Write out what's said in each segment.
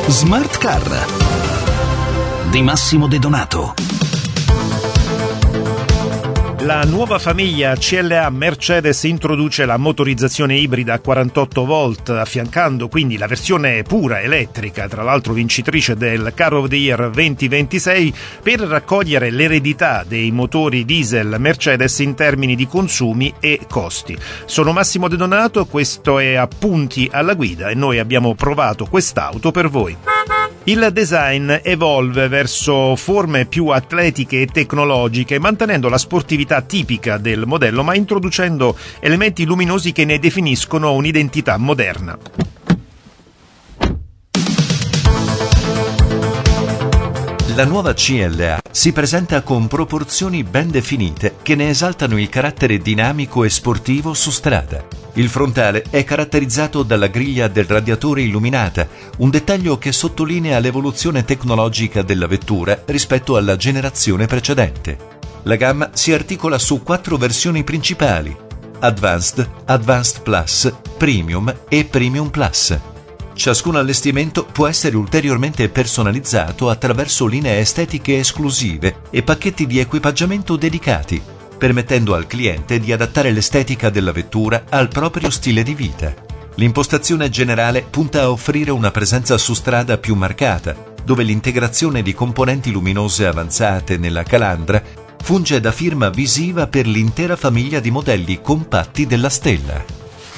Smart Car di Massimo De Donato. La nuova famiglia CLA Mercedes introduce la motorizzazione ibrida a 48 volt, affiancando quindi la versione pura elettrica, tra l'altro vincitrice del Car of the Year 2026, per raccogliere l'eredità dei motori diesel Mercedes in termini di consumi e costi. Sono Massimo De Donato, questo è Appunti alla guida e noi abbiamo provato quest'auto per voi. Il design evolve verso forme più atletiche e tecnologiche, mantenendo la sportività tipica del modello, ma introducendo elementi luminosi che ne definiscono un'identità moderna. La nuova CLA si presenta con proporzioni ben definite che ne esaltano il carattere dinamico e sportivo su strada. Il frontale è caratterizzato dalla griglia del radiatore illuminata, un dettaglio che sottolinea l'evoluzione tecnologica della vettura rispetto alla generazione precedente. La gamma si articola su 4 versioni principali: Advanced, Advanced Plus, Premium e Premium Plus. Ciascun allestimento può essere ulteriormente personalizzato attraverso linee estetiche esclusive e pacchetti di equipaggiamento dedicati, permettendo al cliente di adattare l'estetica della vettura al proprio stile di vita. L'impostazione generale punta a offrire una presenza su strada più marcata, dove l'integrazione di componenti luminose avanzate nella calandra funge da firma visiva per l'intera famiglia di modelli compatti della stella.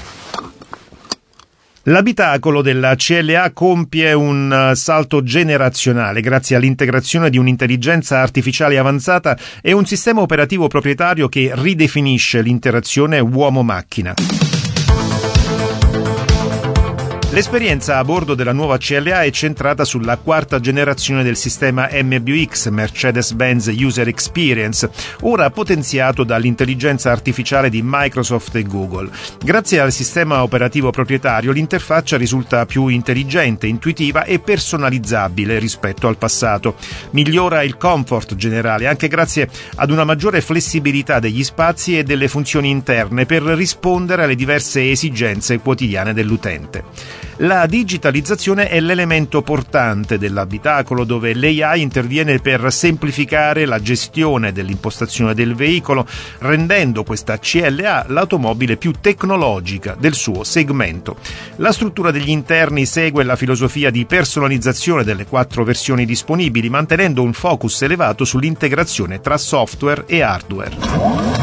L'abitacolo della CLA compie un salto generazionale grazie all'integrazione di un'intelligenza artificiale avanzata e un sistema operativo proprietario che ridefinisce l'interazione uomo-macchina. L'esperienza a bordo della nuova CLA è centrata sulla 4ª generazione del sistema MBUX, Mercedes-Benz User Experience, ora potenziato dall'intelligenza artificiale di Microsoft e Google. Grazie al sistema operativo proprietario, l'interfaccia risulta più intelligente, intuitiva e personalizzabile rispetto al passato. Migliora il comfort generale, anche grazie ad una maggiore flessibilità degli spazi e delle funzioni interne per rispondere alle diverse esigenze quotidiane dell'utente. La digitalizzazione è l'elemento portante dell'abitacolo, dove l'AI interviene per semplificare la gestione dell'impostazione del veicolo, rendendo questa CLA l'automobile più tecnologica del suo segmento. La struttura degli interni segue la filosofia di personalizzazione delle 4 versioni disponibili, mantenendo un focus elevato sull'integrazione tra software e hardware.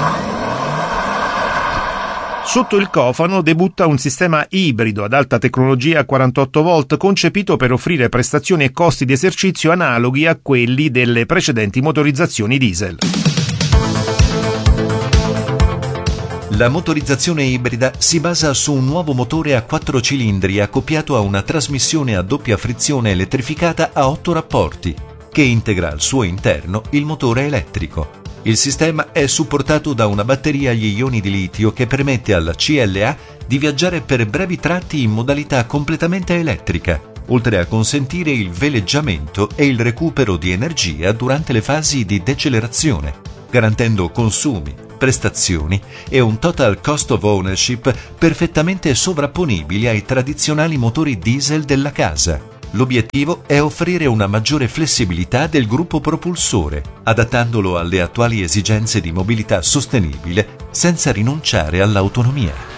Sotto il cofano debutta un sistema ibrido ad alta tecnologia a 48 volt concepito per offrire prestazioni e costi di esercizio analoghi a quelli delle precedenti motorizzazioni diesel. La motorizzazione ibrida si basa su un nuovo motore a 4 cilindri accoppiato a una trasmissione a doppia frizione elettrificata a 8 rapporti, che integra al suo interno il motore elettrico. Il sistema è supportato da una batteria agli ioni di litio che permette alla CLA di viaggiare per brevi tratti in modalità completamente elettrica, oltre a consentire il veleggiamento e il recupero di energia durante le fasi di decelerazione, garantendo consumi, prestazioni e un total cost of ownership perfettamente sovrapponibili ai tradizionali motori diesel della casa. L'obiettivo è offrire una maggiore flessibilità del gruppo propulsore, adattandolo alle attuali esigenze di mobilità sostenibile senza rinunciare all'autonomia.